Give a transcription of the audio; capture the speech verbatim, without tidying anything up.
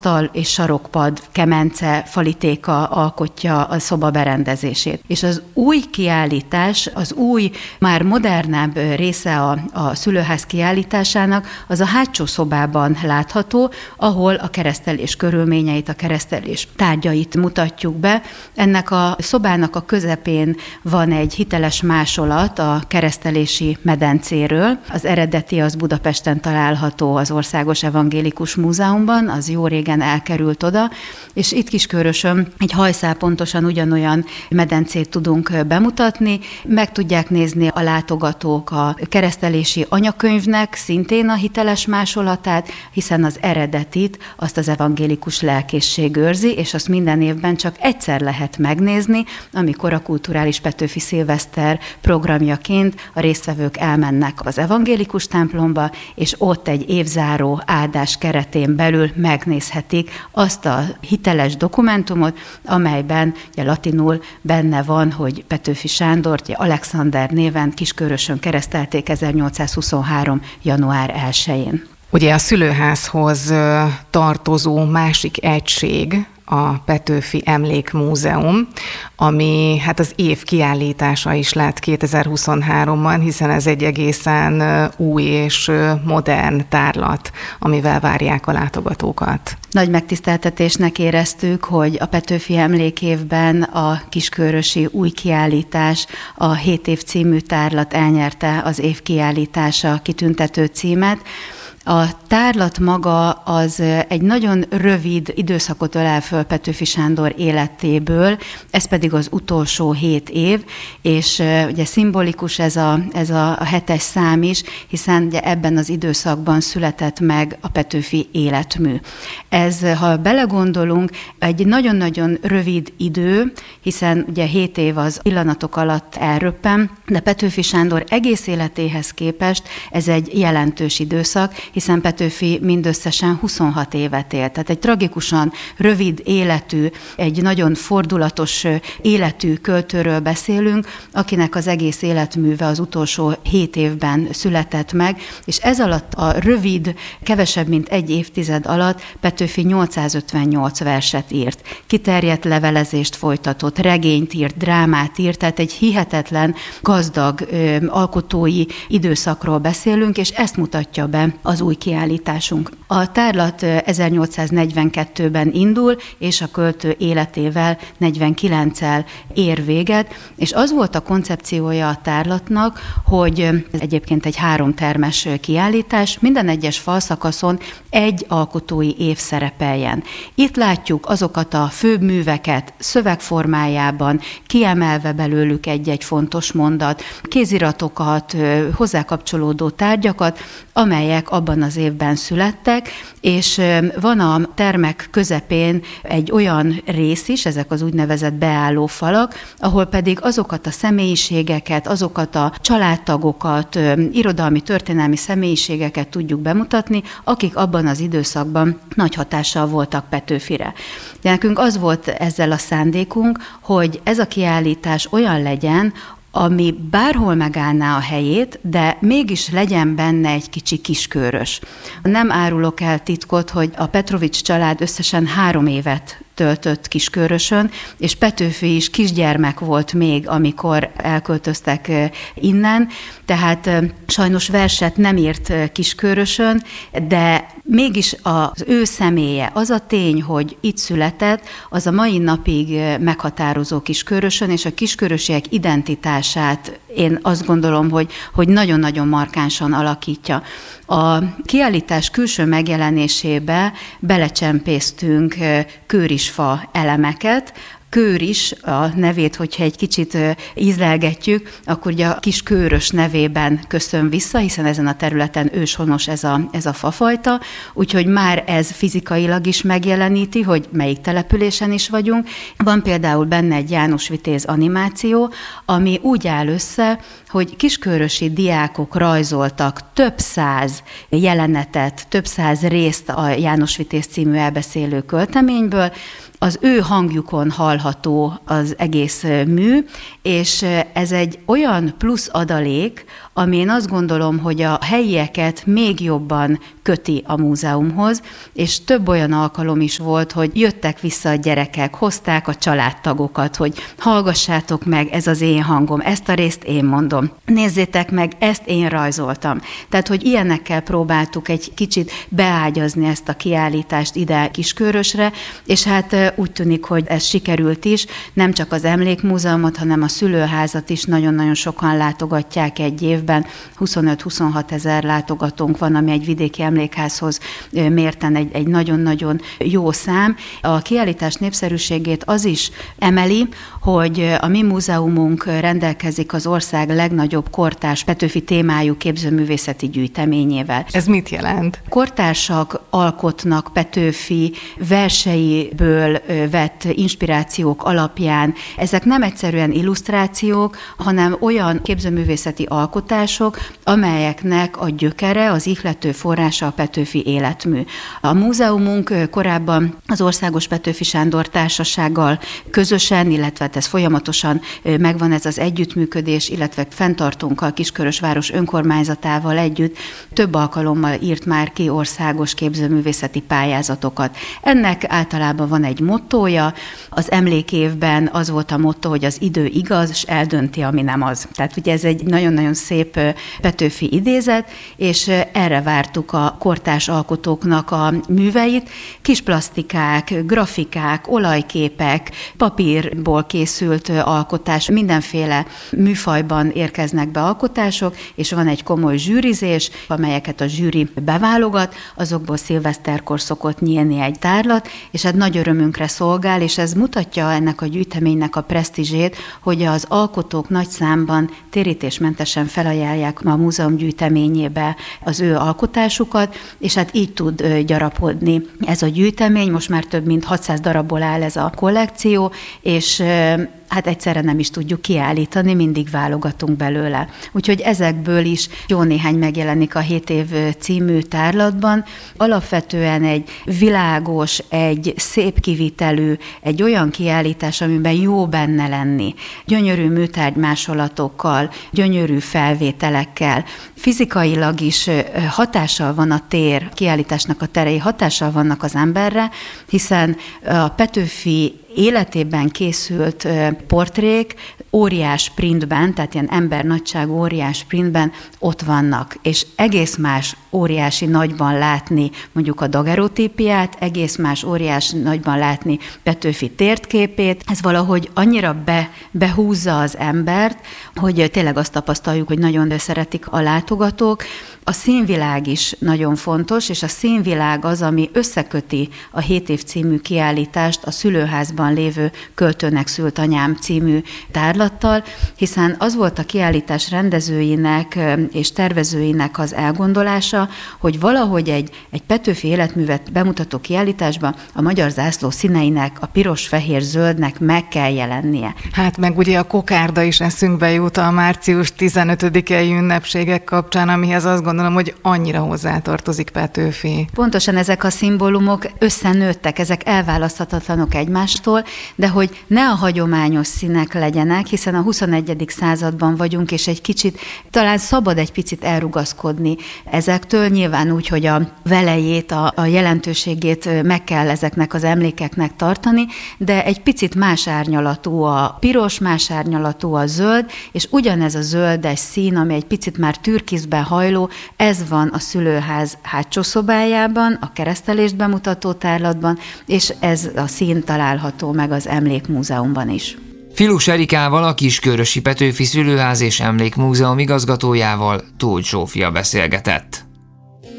asztal és sarokpad, kemence, falitéka alkotja a szoba berendezését. És az új kiállítás, az új, már modernebb része a, a szülőház kiállításának, az a hátsó szobában látható, ahol a keresztelés körülményeit, a keresztelés tárgyait mutatjuk be. Ennek a szobának a közepén van egy hiteles másolat a keresztelési medencéről. Az eredeti az Budapesten található az Országos Evangélikus Múzeumban, az jó régen elkerült oda, és itt Kiskörösön egy hajszál pontosan ugyanolyan medencét tudunk bemutatni. Meg tudják nézni a látogatók a keresztelési anyakönyvnek szintén a hiteles másolatát, hiszen az eredetit azt az evangélikus lelkészség őrzi, és azt minden évben csak egyszer lehet megnézni, amikor a Kulturális Petőfi Szilveszter programjaként a résztvevők elmennek az evangélikus templomba, és ott egy évzáró áldás keretén belül megnézhetik azt a hiteles dokumentumot, amelyben ugye latinul benne van, hogy Petőfi Sándort ugye Alexander néven Kiskörösön keresztelték ezernyolcszázhuszonhárom. január elsején. Ugye a szülőházhoz tartozó másik egység a Petőfi Emlékmúzeum, ami hát az év kiállítása is lett kétezer-huszonháromban, hiszen ez egy egészen új és modern tárlat, amivel várják a látogatókat. Nagy megtiszteltetésnek éreztük, hogy a Petőfi Emlékévben a kiskörösi új kiállítás, a hét év című tárlat elnyerte az év kiállítása kitüntető címet. A tárlat maga az egy nagyon rövid időszakot ölel föl Petőfi Sándor életéből, ez pedig az utolsó hét év, és ugye szimbolikus ez a, ez a hetes szám is, hiszen ugye ebben az időszakban született meg a Petőfi életmű. Ez, ha belegondolunk, egy nagyon-nagyon rövid idő, hiszen ugye hét év az pillanatok alatt elröppen, de Petőfi Sándor egész életéhez képest ez egy jelentős időszak, hiszen Petőfi mindösszesen huszonhat évet élt. Tehát egy tragikusan rövid életű, egy nagyon fordulatos életű költőről beszélünk, akinek az egész életműve az utolsó hét évben született meg, és ez alatt a rövid, kevesebb mint egy évtized alatt Petőfi nyolcszázötvennyolc verset írt. Kiterjedt levelezést folytatott, regényt írt, drámát írt, tehát egy hihetetlen, gazdag ö, alkotói időszakról beszélünk, és ezt mutatja be az új kiállításunk. A tárlat ezernyolcszáznegyvenkettőben indul, és a költő életével negyvenkilenccel ér véget, és az volt a koncepciója a tárlatnak, hogy egyébként egy háromtermes kiállítás, minden egyes falszakaszon egy alkotói év szerepeljen. Itt látjuk azokat a főbb műveket szövegformájában, kiemelve belőlük egy-egy fontos mondat, kéziratokat, hozzá kapcsolódó tárgyakat, amelyek abban az évben születtek, és van a termek közepén egy olyan rész is, ezek az úgynevezett beálló falak, ahol pedig azokat a személyiségeket, azokat a családtagokat, irodalmi, történelmi személyiségeket tudjuk bemutatni, akik abban az időszakban nagy hatással voltak Petőfire. De nekünk az volt ezzel a szándékunk, hogy ez a kiállítás olyan legyen, ami bárhol megállná a helyét, de mégis legyen benne egy kicsi Kiskörös. Nem árulok el titkot, hogy a Petrovics család összesen három évet töltött Kiskörösön, és Petőfi is kisgyermek volt még, amikor elköltöztek innen, tehát sajnos verset nem írt Kiskörösön, de mégis az ő személye, az a tény, hogy itt született, az a mai napig meghatározó Kiskörösön, és a kiskörösiek identitását én azt gondolom, hogy, hogy nagyon-nagyon markánsan alakítja. A kiállítás külső megjelenésébe belecsempésztünk kőrisfa elemeket. Kőris, a nevét, hogyha egy kicsit ízlelgetjük, akkor ugye a Kiskörös nevében köszön vissza, hiszen ezen a területen őshonos ez a, ez a fafajta, úgyhogy már ez fizikailag is megjeleníti, hogy melyik településen is vagyunk. Van például benne egy János Vitéz animáció, ami úgy áll össze, hogy kiskörösi diákok rajzoltak több száz jelenetet, több száz részt a János Vitéz című elbeszélő költeményből, az ő hangjukon hallható az egész mű, és ez egy olyan plusz adalék, ami én azt gondolom, hogy a helyieket még jobban köti a múzeumhoz, és több olyan alkalom is volt, hogy jöttek vissza a gyerekek, hozták a családtagokat, hogy hallgassátok meg, ez az én hangom, ezt a részt én mondom. Nézzétek meg, ezt én rajzoltam. Tehát, hogy ilyenekkel próbáltuk egy kicsit beágyazni ezt a kiállítást ide Kiskörösre, és hát úgy tűnik, hogy ez sikerült is, nem csak az Emlékmúzeumot, hanem a szülőházat is nagyon-nagyon sokan látogatják egy évben. huszonöt-huszonhat ezer látogatónk van, ami egy vidéki emlékházhoz mérten egy, egy nagyon-nagyon jó szám. A kiállítás népszerűségét az is emeli, hogy a mi múzeumunk rendelkezik az ország legnagyobb kortárs Petőfi témájú képzőművészeti gyűjteményével. Ez mit jelent? Kortársak alkotnak Petőfi verseiből vett inspirációk alapján. Ezek nem egyszerűen illusztrációk, hanem olyan képzőművészeti alkotások, amelyeknek a gyökere, az ihlető forrása a Petőfi életmű. A múzeumunk korábban az Országos Petőfi Sándor Társasággal közösen, illetve ez folyamatosan megvan ez az együttműködés, illetve fenntartunk a Kiskörösváros önkormányzatával együtt, több alkalommal írt már ki országos képzőművészeti pályázatokat. Ennek általában van egy mottója, az emlékévben az volt a motto, hogy az idő igaz, és eldönti, ami nem az. Tehát ugye ez egy nagyon-nagyon szép Petőfi idézet, és erre vártuk a kortárs alkotóknak a műveit. Kis plasztikák, grafikák, olajképek, papírból készült alkotás, mindenféle műfajban érkeznek be alkotások, és van egy komoly zsűrizés, amelyeket a zsűri beválogat, azokból szilveszterkor szokott nyílni egy tárlat, és hát nagy örömünkre szolgál, és ez mutatja ennek a gyűjteménynek a presztízsét, hogy az alkotók nagy számban térítésmentesen felajánlják a múzeum gyűjteményébe az ő alkotásukat, és hát így tud gyarapodni ez a gyűjtemény. Most már több mint hatszáz darabból áll ez a kollekció, és hát egyszerre nem is tudjuk kiállítani, mindig válogatunk belőle. Úgyhogy ezekből is jó néhány megjelenik a hét év című tárlatban. Alapvetően egy világos, egy szép kivitelű, egy olyan kiállítás, amiben jó benne lenni. Gyönyörű műtárgymásolatokkal, gyönyörű felvételekkel. Fizikailag is hatással van a tér, kiállításnak a terei hatással vannak az emberre, hiszen a Petőfi életében készült portrék óriás printben, tehát ilyen embernagyságú óriás printben ott vannak, és egész más óriási nagyban látni mondjuk a dagerotípiát, egész más óriási nagyban látni Petőfi térképét. Ez valahogy annyira be, behúzza az embert, hogy tényleg azt tapasztaljuk, hogy nagyon szeretik a látogatók. A színvilág is nagyon fontos, és a színvilág az, ami összeköti a hét év című kiállítást a szülőházban lévő Költőnek szült anyám című tárlattal, hiszen az volt a kiállítás rendezőinek és tervezőinek az elgondolása, hogy valahogy egy, egy Petőfi életművet bemutató kiállításban a magyar zászló színeinek, a piros, fehér, zöldnek meg kell jelennie. Hát meg ugye a kokárda is eszünkbe jut a március tizenötödikei ünnepségek kapcsán, amihez azt gondolom, hogy annyira hozzátartozik Petőfi. Pontosan ezek a szimbólumok összenőttek, ezek elválaszthatatlanok egymástól, de hogy ne a hagyományos színek legyenek, hiszen a huszonegyedik században vagyunk, és egy kicsit, talán szabad egy picit elrugaszkodni ezektől, nyilván úgy, hogy a velejét, a, a jelentőségét meg kell ezeknek az emlékeknek tartani, de egy picit más árnyalatú a piros, más árnyalatú a zöld, és ugyanez a zöldes szín, ami egy picit már türkiszben hajló, ez van a szülőház hátsó szobájában, a keresztelést bemutató tárlatban, és ez a szín található meg az Emlékmúzeumban is. Filus Erikával, a Kiskörösi Petőfi Szülőház és Emlékmúzeum igazgatójával Tóth Zsófia beszélgetett.